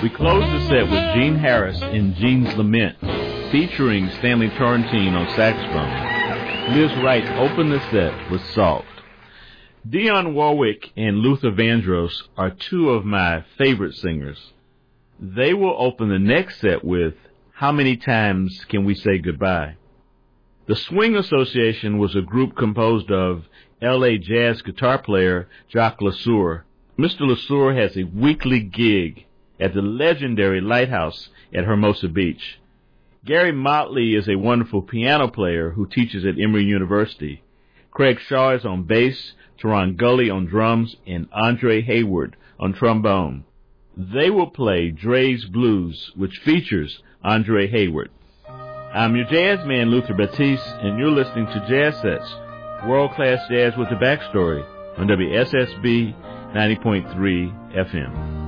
We close the set with Gene Harris in Gene's Lament, featuring Stanley Torrentine on saxophone. Liz Wright opened the set with Salt. Dionne Warwick and Luther Vandross are two of my favorite singers. They will open the next set with How Many Times Can We Say Goodbye? The Swing Association was a group composed of L.A. jazz guitar player Jacques LeSueur. Mr. LeSueur has a weekly gig at the legendary Lighthouse at Hermosa Beach. Gary Motley is a wonderful piano player who teaches at Emory University. Craig Shaw is on bass, Teron Gully on drums, and Andre Hayward on trombone. They will play Dre's Blues, which features Andre Hayward. I'm your jazz man, Luther Batiste, and you're listening to Jazz Sets, world-class jazz with the backstory on WSSB 90.3 FM.